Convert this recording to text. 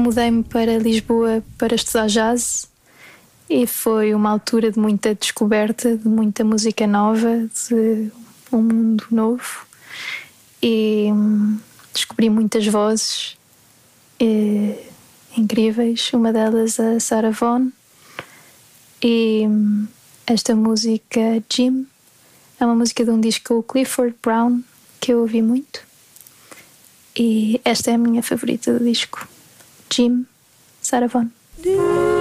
mudei-me para Lisboa para estudar jazz e foi uma altura de muita descoberta, de muita música nova, de um mundo novo, e descobri muitas vozes incríveis, uma delas a Sarah Vaughan, e esta música Jim é uma música de um disco Clifford Brown que eu ouvi muito, e esta é a minha favorita do disco, Jim, Sarah Vaughan.